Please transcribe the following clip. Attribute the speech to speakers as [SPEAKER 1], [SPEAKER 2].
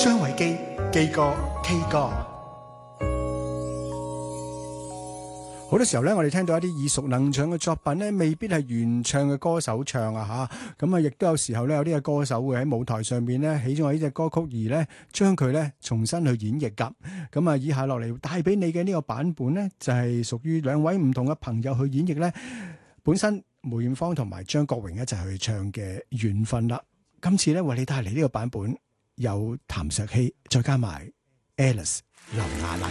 [SPEAKER 1] 張偉基基哥 K 哥。好多時候咧，我哋聽到一啲耳熟能詳嘅作品咧，未必係原唱嘅歌手唱啊嚇。咁啊，亦都有時候咧，有啲嘅歌手會喺舞台上面咧起咗呢隻歌曲而咧將佢咧重新去演繹㗎。咁啊，以下落嚟帶俾你嘅呢個版本咧，就係屬於兩位唔同嘅朋友去演繹咧，本身梅艷芳同埋張國榮一齊去唱嘅緣分啦。今次咧為你帶嚟呢個版本有譚石希，再加埋 Alice 劉雅麗。